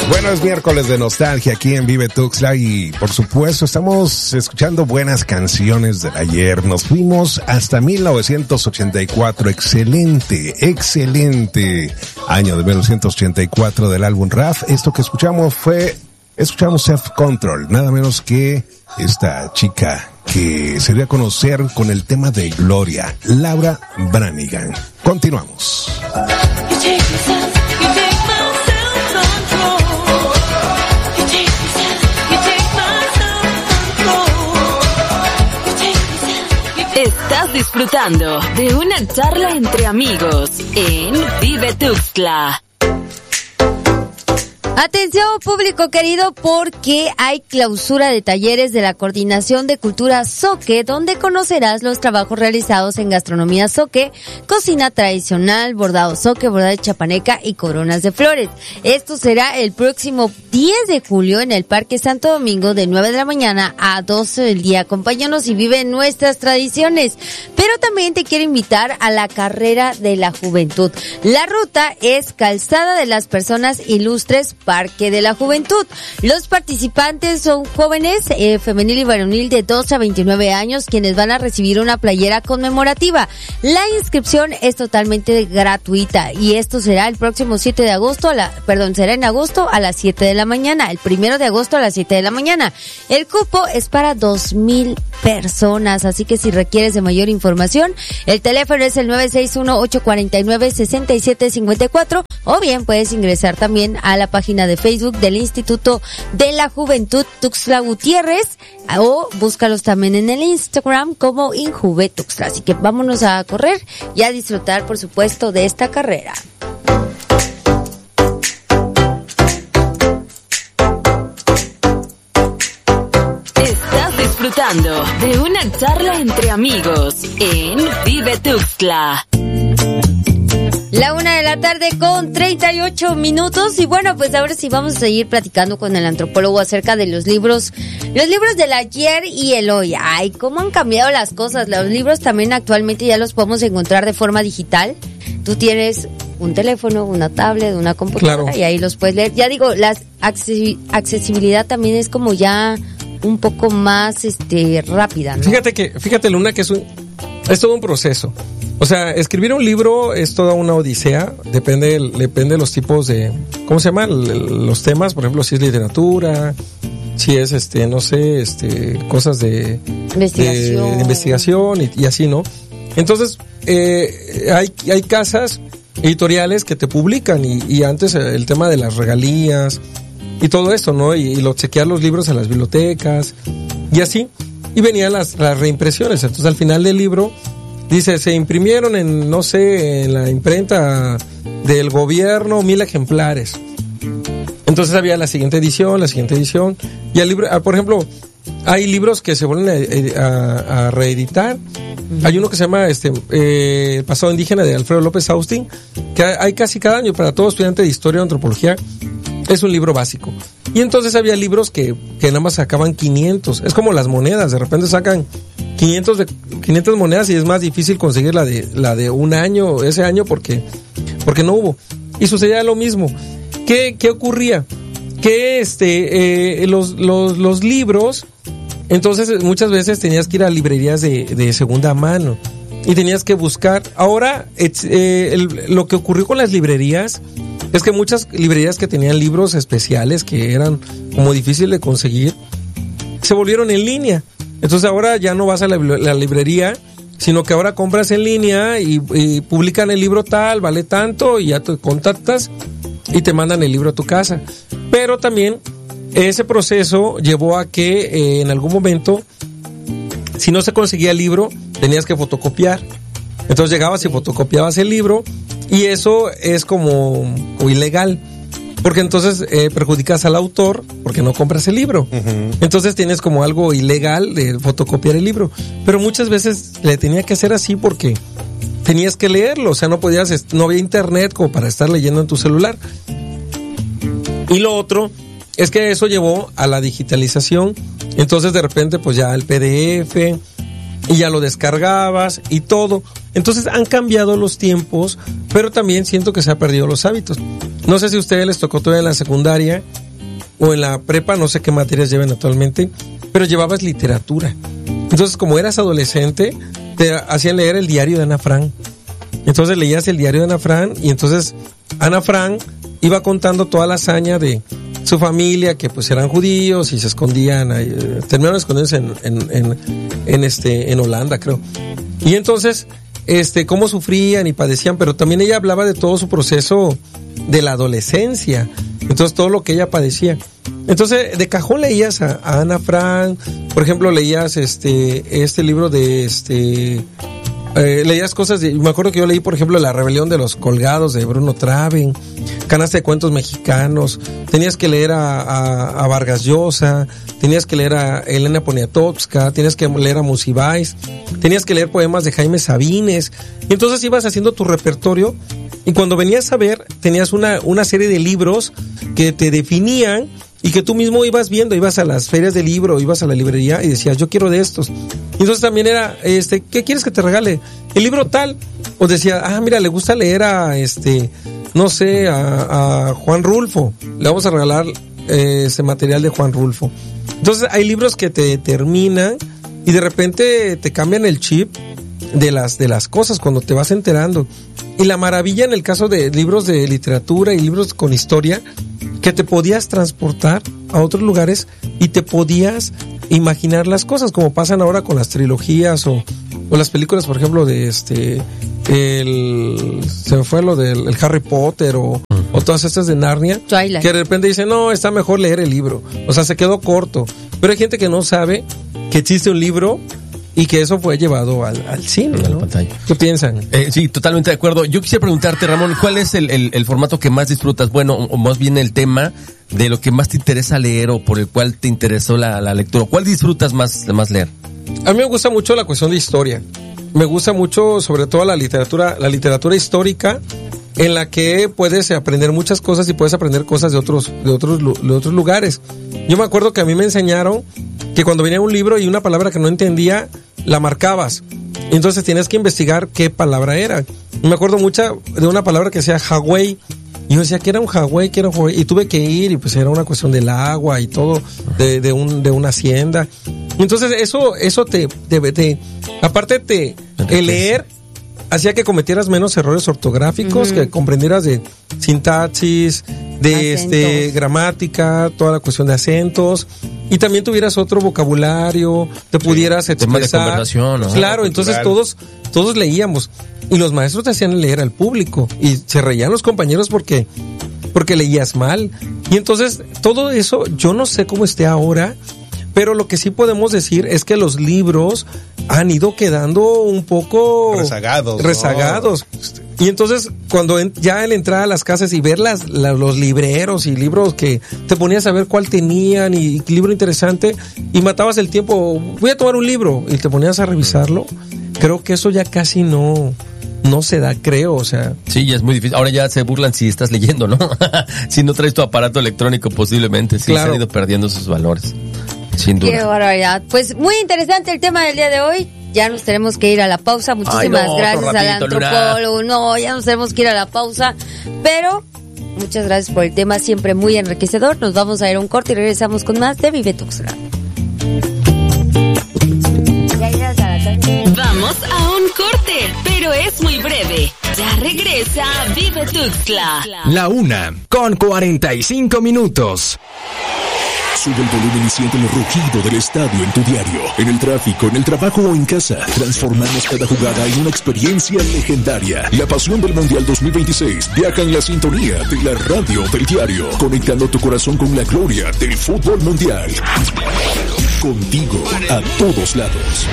Bueno, es miércoles de nostalgia aquí en Vive Tuxtla y por supuesto estamos escuchando buenas canciones del ayer. Nos fuimos hasta 1984, excelente año de 1984 del álbum RAF. Esto que escuchamos Self Control, nada menos que esta chica que se dio a conocer con el tema de Gloria, Laura Branigan. Continuamos. Estás disfrutando de una charla entre amigos en Vive Tuxtla. Atención público querido, porque hay clausura de talleres de la Coordinación de Cultura Zoque, donde conocerás los trabajos realizados en gastronomía zoque, cocina tradicional, bordado zoque, bordado de chapaneca y coronas de flores. Esto será el próximo 10 de julio en el Parque Santo Domingo de 9 de la mañana a 12 del día. Acompáñanos y vive nuestras tradiciones. Pero también te quiero invitar a la Carrera de la Juventud. La ruta es Calzada de las Personas Ilustres, Parque de la Juventud. Los participantes son jóvenes, femenil y varonil de 12 a 29 años, quienes van a recibir una playera conmemorativa. La inscripción es totalmente gratuita y esto será el próximo 7 de agosto, será en agosto a las 7 de la mañana, el 1 de agosto a las 7 de la mañana. El cupo es para 2,000 personas, así que si requieres de mayor información, el teléfono es el 961-849-6754 o bien puedes ingresar también a la página de Facebook del Instituto de la Juventud Tuxtla Gutiérrez o búscalos también en el Instagram como Injuve Tuxtla. Así que vámonos a correr y a disfrutar, por supuesto, de esta carrera. Estás disfrutando de una charla entre amigos en Vive Tuxtla. La 1:00 con 38 minutos y bueno, pues ahora sí vamos a seguir platicando con el antropólogo acerca de los libros del ayer y el hoy. Ay, cómo han cambiado las cosas. Los libros también actualmente ya los podemos encontrar de forma digital. Tú tienes un teléfono, una tablet, una computadora, claro, y ahí los puedes leer. Ya digo, la accesibilidad también es como ya un poco más rápida, ¿no? Fíjate Luna, que es todo un proceso. O sea, escribir un libro es toda una odisea, depende de los tipos de, ¿cómo se llama? Los temas, por ejemplo, si es literatura, si es cosas de investigación y así, ¿no? Entonces, hay casas editoriales que te publican y antes el tema de las regalías y todo esto, ¿no? Y chequear los libros en las bibliotecas y así. Y venían las reimpresiones. Entonces, al final del libro dice, se imprimieron en la imprenta del gobierno 1,000 ejemplares. Entonces había la siguiente edición. Y el libro, por ejemplo, hay libros que se vuelven a reeditar. Uh-huh. Hay uno que se llama El pasado indígena de Alfredo López Austin, que hay casi cada año para todo estudiante de historia o antropología. Es un libro básico. Y entonces había libros que nada más sacaban 500. Es como las monedas, de repente sacan 500 monedas y es más difícil conseguir la de un año, ese año porque no hubo. Y sucedía lo mismo. ¿Qué ocurría? Que los libros, entonces muchas veces tenías que ir a librerías de segunda mano y tenías que buscar. Ahora lo que ocurrió con las librerías es que muchas librerías que tenían libros especiales que eran como difícil de conseguir se volvieron en línea. Entonces ahora ya no vas a la librería, sino que ahora compras en línea y publican el libro tal, vale tanto, y ya te contactas y te mandan el libro a tu casa. Pero también ese proceso llevó a que en algún momento, si no se conseguía el libro, tenías que fotocopiar. Entonces llegabas y fotocopiabas el libro y eso es como ilegal. Porque entonces perjudicas al autor porque no compras el libro. Uh-huh. Entonces tienes como algo ilegal de fotocopiar el libro. Pero muchas veces le tenía que hacer así porque tenías que leerlo. O sea, no había internet como para estar leyendo en tu celular. Y lo otro es que eso llevó a la digitalización. Entonces de repente pues ya el PDF y ya lo descargabas y todo. Entonces han cambiado los tiempos, pero también siento que se han perdido los hábitos. No sé si a ustedes les tocó todavía en la secundaria o en la prepa, no sé qué materias llevan actualmente, pero llevabas literatura. Entonces, como eras adolescente, te hacían leer el diario de Ana Frank. Entonces leías el diario de Ana Frank y entonces Ana Frank iba contando toda la hazaña de su familia, que pues eran judíos y se escondían, terminaron escondiéndose en Holanda, creo. Y entonces, cómo sufrían y padecían, pero también ella hablaba de todo su proceso de la adolescencia, entonces todo lo que ella padecía. Entonces, de cajón leías a Ana Frank, por ejemplo, leías este libro de leías cosas me acuerdo que yo leí, por ejemplo, La rebelión de los colgados de Bruno Traven, Canasta de cuentos mexicanos, tenías que leer a Vargas Llosa, tenías que leer a Elena Poniatowska, tenías que leer a Monsiváis, tenías que leer poemas de Jaime Sabines, y entonces ibas haciendo tu repertorio, y cuando venías a ver, tenías una serie de libros que te definían, y que tú mismo ibas viendo, ibas a las ferias de libro, ibas a la librería y decías, yo quiero de estos. Y entonces también era, ¿qué quieres que te regale? El libro tal. O decía, mira, le gusta leer a no sé, a Juan Rulfo. Le vamos a regalar ese material de Juan Rulfo. Entonces hay libros que te determinan y de repente te cambian el chip de las cosas cuando te vas enterando. Y la maravilla en el caso de libros de literatura y libros con historia, que te podías transportar a otros lugares y te podías imaginar las cosas, como pasan ahora con las trilogías o las películas, por ejemplo, de se me fue lo del Harry Potter o todas estas de Narnia, Twilight, que de repente dicen, no, está mejor leer el libro, o sea, se quedó corto, pero hay gente que no sabe que existe un libro y que eso fue llevado al cine, ¿no? Pantalla. ¿Qué piensan? Sí, totalmente de acuerdo. Yo quisiera preguntarte, Ramón, ¿cuál es el formato que más disfrutas? Bueno, o más bien el tema de lo que más te interesa leer o por el cual te interesó la lectura. ¿Cuál disfrutas más leer? A mí me gusta mucho la cuestión de historia. Me gusta mucho, sobre todo la literatura histórica, en la que puedes aprender muchas cosas y puedes aprender cosas de otros lugares. Yo me acuerdo que a mí me enseñaron que cuando venía un libro y una palabra que no entendía, la marcabas. Entonces tienes que investigar qué palabra era. Y me acuerdo mucho de una palabra que decía Hawái. Y yo decía que era un Hawái, y tuve que ir, y pues era una cuestión del agua y todo, de una hacienda. Entonces eso te aparte el leer hacía que cometieras menos errores ortográficos, que comprendieras de sintaxis, de gramática, toda la cuestión de acentos, y también tuvieras otro vocabulario, te pudieras expresar. Tema de conversación, ¿no? Claro, entonces todos leíamos, y los maestros te hacían leer al público, y se reían los compañeros porque leías mal. Y entonces todo eso, yo no sé cómo esté ahora, pero lo que sí podemos decir es que los libros han ido quedando un poco rezagados. ¿No? Y entonces, cuando ya al entrar a las casas y ver los libreros y libros que te ponías a ver cuál tenían y libro interesante, y matabas el tiempo, voy a tomar un libro, y te ponías a revisarlo, creo que eso ya casi no se da, creo, o sea. Sí, ya es muy difícil. Ahora ya se burlan si estás leyendo, ¿no? Si no traes tu aparato electrónico, posiblemente. Sí, claro. Se han ido perdiendo sus valores. Sin duda. Qué barbaridad. Pues muy interesante el tema del día de hoy. Ya nos tenemos que ir a la pausa. Muchísimas gracias al antropólogo. No, ya nos tenemos que ir a la pausa. Pero muchas gracias por el tema, siempre muy enriquecedor. Nos vamos a ir a un corte y regresamos con más de Vive Tuxtla. Vamos a un corte, pero es muy breve. Ya regresa Vive Tuxtla. 1:45. Sube el volumen y siente el rugido del estadio en tu diario, en el tráfico, en el trabajo o en casa. Transformamos cada jugada en una experiencia legendaria. La pasión del Mundial 2026 viaja en la sintonía de la radio del diario, conectando tu corazón con la gloria del fútbol mundial. Contigo a todos lados.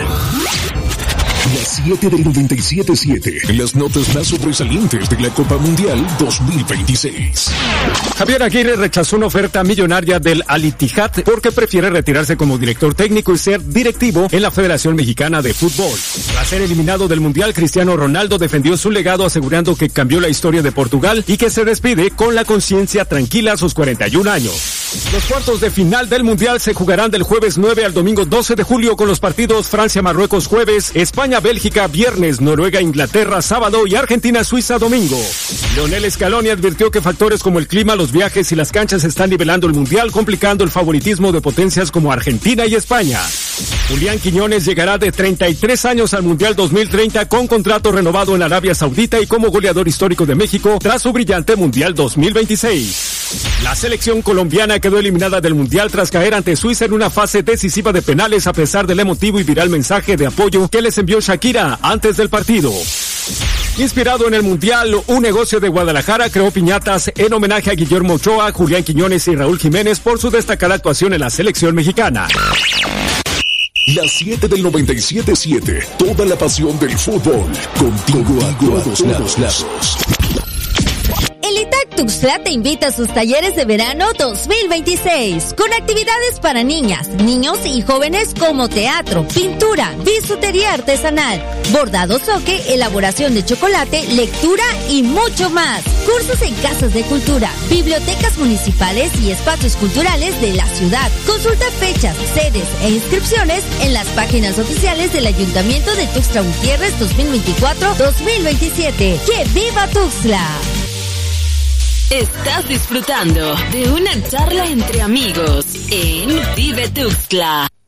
Las 7 del 97.7, las notas más sobresalientes de la Copa Mundial 2026. Javier Aguirre rechazó una oferta millonaria del Al Ittihad porque prefiere retirarse como director técnico y ser directivo en la Federación Mexicana de Fútbol. Tras ser eliminado del Mundial, Cristiano Ronaldo defendió su legado asegurando que cambió la historia de Portugal y que se despide con la conciencia tranquila a sus 41 años. Los cuartos de final del Mundial se jugarán del jueves 9 al domingo 12 de julio con los partidos Francia-Marruecos jueves, España-Bélgica viernes, Noruega-Inglaterra sábado y Argentina-Suiza domingo. Lionel Scaloni advirtió que factores como el clima, los viajes y las canchas están nivelando el Mundial, complicando el favoritismo de potencias como Argentina y España. Julián Quiñones llegará de 33 años al Mundial 2030 con contrato renovado en Arabia Saudita y como goleador histórico de México tras su brillante Mundial 2026. La selección colombiana quedó eliminada del Mundial tras caer ante Suiza en una fase decisiva de penales a pesar del emotivo y viral mensaje de apoyo que les envió Shakira antes del partido. Inspirado en el Mundial, un negocio de Guadalajara creó piñatas en homenaje a Guillermo Ochoa, Julián Quiñones y Raúl Jiménez por su destacada actuación en la selección mexicana. Las 7 del 97.7, toda la pasión del fútbol, contigo a todos lados. El ITAC Tuxtla te invita a sus talleres de verano 2026, con actividades para niñas, niños y jóvenes como teatro, pintura, bisutería artesanal, bordado zoque, elaboración de chocolate, lectura y mucho más. Cursos en casas de cultura, bibliotecas municipales y espacios culturales de la ciudad. Consulta fechas, sedes e inscripciones en las páginas oficiales del Ayuntamiento de Tuxtla Gutiérrez 2024-2027. ¡Que viva Tuxtla! Estás disfrutando de una charla entre amigos en Vive Tuxtla.